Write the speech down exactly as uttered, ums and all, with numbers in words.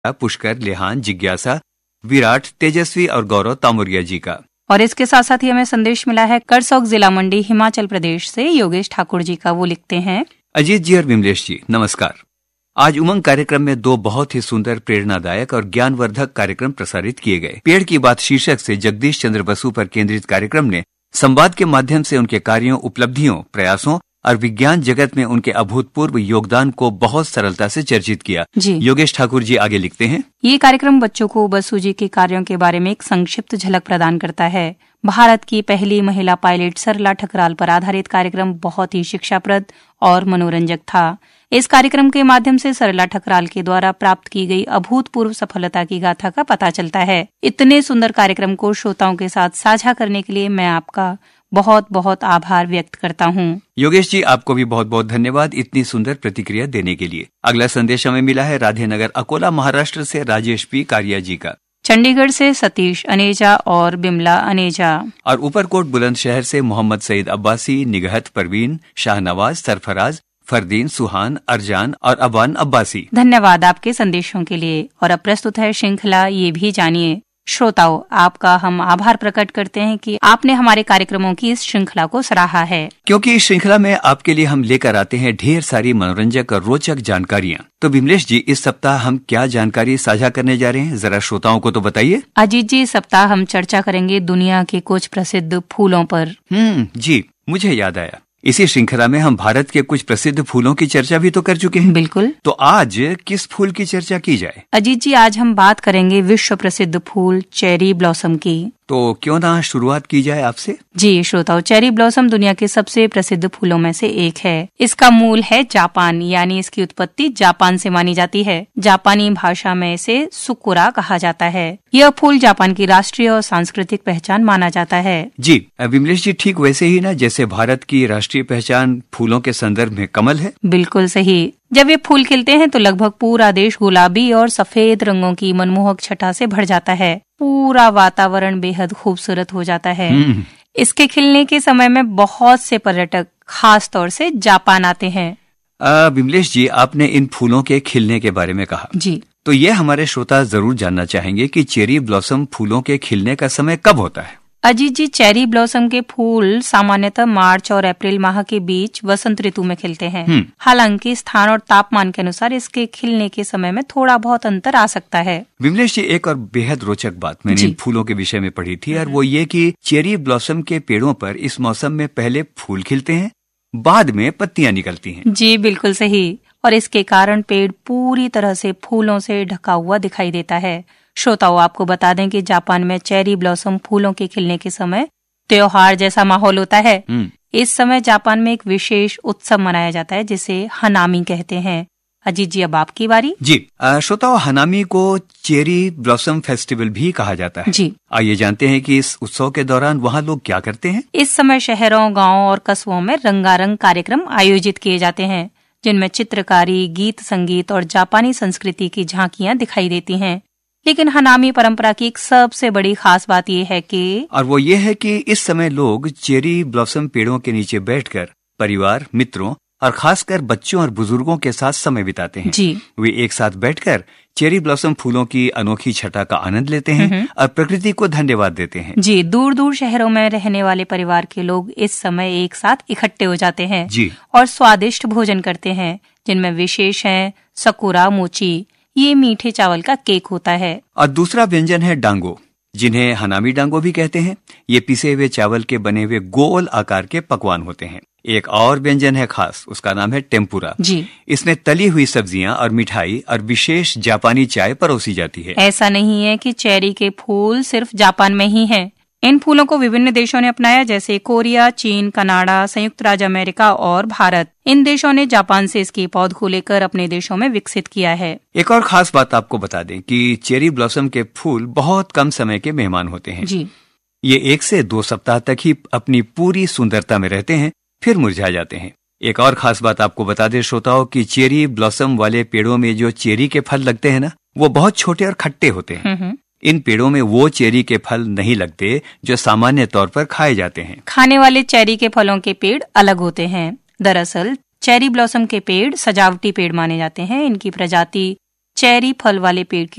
पुष्कर, लेहान, जिज्ञासा, विराट, तेजस्वी और गौरव तामुरिया जी का। और इसके साथ साथ ही हमें संदेश मिला है करसोग जिला मंडी हिमाचल प्रदेश से योगेश ठाकुर जी का। वो लिखते हैं, अजीत जी और विमलेश जी नमस्कार। आज उमंग कार्यक्रम में दो बहुत ही सुंदर, प्रेरणादायक और ज्ञानवर्धक कार्यक्रम प्रसारित किए गए। पेड़ की बात शीर्षक से जगदीश चंद्र बसु पर केंद्रित कार्यक्रम ने संवाद के माध्यम से उनके कार्यों, उपलब्धियों, प्रयासों और विज्ञान जगत में उनके अभूतपूर्व योगदान को बहुत सरलता से चर्चित किया। जी। योगेश ठाकुर जी आगे लिखते हैं, ये कार्यक्रम बच्चों को बसु जी के कार्यों के बारे में एक संक्षिप्त झलक प्रदान करता है। भारत की पहली महिला पायलट सरला ठकराल पर आधारित कार्यक्रम बहुत ही शिक्षाप्रद और मनोरंजक था। इस कार्यक्रम के माध्यम से सरला ठकराल के द्वारा प्राप्त की गई अभूतपूर्व सफलता की गाथा का पता चलता है। इतने सुंदर कार्यक्रम को श्रोताओं के साथ साझा करने के लिए मैं आपका बहुत बहुत आभार व्यक्त करता हूँ। योगेश जी आपको भी बहुत बहुत धन्यवाद इतनी सुंदर प्रतिक्रिया देने के लिए। अगला संदेश हमें मिला है राधेनगर अकोला महाराष्ट्र से राजेश पी कारिया जी का। चंडीगढ़ से सतीश अनेजा और बिमला अनेजा और ऊपरकोट बुलंदशहर से मोहम्मद सईद अब्बासी, निगहत परवीन, शाहनवाज, सरफराज, फरदीन, सुहान, अरजान और अबान अब्बासी। धन्यवाद आपके संदेशों के लिए। और अब प्रस्तुत है श्रृंखला ये भी जानिए। श्रोताओं, आपका हम आभार प्रकट करते हैं कि आपने हमारे कार्यक्रमों की इस श्रृंखला को सराहा है, क्योंकि इस श्रृंखला में आपके लिए हम लेकर आते हैं ढेर सारी मनोरंजक और रोचक जानकारियाँ। तो विमलेश जी, इस सप्ताह हम क्या जानकारी साझा करने जा रहे हैं, जरा श्रोताओं को तो बताइए। अजीत जी, इस सप्ताह हम चर्चा करेंगे दुनिया के कुछ प्रसिद्ध फूलों पर। हम्म जी, मुझे याद आया, इसी श्रृंखला में हम भारत के कुछ प्रसिद्ध फूलों की चर्चा भी तो कर चुके हैं। बिल्कुल। तो आज किस फूल की चर्चा की जाए? अजीत जी, आज हम बात करेंगे विश्व प्रसिद्ध फूल चेरी ब्लॉसम की। तो क्यों ना शुरुआत की जाए आपसे। जी श्रोताओ, चेरी ब्लॉसम दुनिया के सबसे प्रसिद्ध फूलों में से एक है। इसका मूल है जापान, यानी इसकी उत्पत्ति जापान से मानी जाती है। जापानी भाषा में इसे सुकुरा कहा जाता है। यह फूल जापान की राष्ट्रीय और सांस्कृतिक पहचान माना जाता है। जी विमलेश जी, ठीक वैसे ही ना जैसे भारत की राष्ट्रीय पहचान फूलों के संदर्भ में कमल है। बिल्कुल सही। जब ये फूल खिलते हैं तो लगभग पूरा देश गुलाबी और सफेद रंगों की मनमोहक छटा से भर जाता है। पूरा वातावरण बेहद खूबसूरत हो जाता है। इसके खिलने के समय में बहुत से पर्यटक खास तौर से जापान आते हैं। विमलेश जी, आपने इन फूलों के खिलने के बारे में कहा। जी। तो ये हमारे श्रोता जरूर जानना चाहेंगे कि चेरी ब्लॉसम फूलों के खिलने का समय कब होता है? अजीत जी, चेरी ब्लॉसम के फूल सामान्यतः मार्च और अप्रैल माह के बीच वसंत ऋतु में खिलते हैं। हालांकि स्थान और तापमान के अनुसार इसके खिलने के समय में थोड़ा बहुत अंतर आ सकता है। विमलेश जी, एक और बेहद रोचक बात मैंने इन फूलों के विषय में पढ़ी थी, और वो ये कि चेरी ब्लॉसम के पेड़ों पर इस मौसम में पहले फूल खिलते हैं, बाद में पत्तियां निकलती हैं। जी बिल्कुल सही। और इसके कारण पेड़ पूरी तरह से फूलों से ढका हुआ दिखाई देता है। श्रोताओं, आपको बता दें कि जापान में चेरी ब्लॉसम फूलों के खिलने के समय त्योहार जैसा माहौल होता है। इस समय जापान में एक विशेष उत्सव मनाया जाता है जिसे हनामी कहते हैं। अजीत जी, अब आपकी बारी। जी श्रोताओं, हनामी को चेरी ब्लॉसम फेस्टिवल भी कहा जाता है। जी। आइए जानते हैं कि इस उत्सव के दौरान वहाँ लोग क्या करते हैं। इस समय शहरों, गाँव और कस्बों में रंगारंग कार्यक्रम आयोजित किए जाते हैं, जिनमें चित्रकारी, गीत, संगीत और जापानी संस्कृति की झांकियां दिखाई देती हैं। लेकिन हनामी परंपरा की एक सबसे बड़ी खास बात यह है कि और वो ये है कि इस समय लोग चेरी ब्लॉसम पेड़ों के नीचे बैठकर परिवार, मित्रों और खासकर बच्चों और बुजुर्गों के साथ समय बिताते हैं। जी। वे एक साथ बैठकर चेरी ब्लॉसम फूलों की अनोखी छटा का आनंद लेते हैं और प्रकृति को धन्यवाद देते हैं। जी, दूर दूर शहरों में रहने वाले परिवार के लोग इस समय एक साथ इकट्ठे हो जाते हैं। जी। और स्वादिष्ट भोजन करते हैं, जिनमें विशेष है सकुरा मोची। ये मीठे चावल का केक होता है। और दूसरा व्यंजन है डांगो, जिन्हें हनामी डांगो भी कहते हैं। ये पिसे हुए चावल के बने हुए गोल आकार के पकवान होते हैं। एक और व्यंजन है खास, उसका नाम है टेम्पुरा। जी। इसमें तली हुई सब्जियां और मिठाई और विशेष जापानी चाय परोसी जाती है। ऐसा नहीं है कि चेरी के फूल सिर्फ जापान में ही हैं। इन फूलों को विभिन्न देशों ने अपनाया, जैसे कोरिया, चीन, कनाडा, संयुक्त राज्य अमेरिका और भारत। इन देशों ने जापान से इसके पौध को लेकर अपने देशों में विकसित किया है। एक और खास बात आपको बता दें कि चेरी ब्लॉसम के फूल बहुत कम समय के मेहमान होते हैं। जी। ये एक से दो सप्ताह तक ही अपनी पूरी सुंदरता में रहते हैं, फिर मुरझा जाते हैं। एक और खास बात आपको बता दें श्रोताओं कि चेरी ब्लॉसम वाले पेड़ों में जो चेरी के फल लगते हैं ना, वो बहुत छोटे और खट्टे होते हैं। इन पेड़ों में वो चेरी के फल नहीं लगते जो सामान्य तौर पर खाए जाते हैं। खाने वाले चेरी के फलों के पेड़ अलग होते हैं। दरअसल चेरी ब्लॉसम के पेड़ सजावटी पेड़ माने जाते हैं। इनकी प्रजाति चेरी फल वाले पेड़ की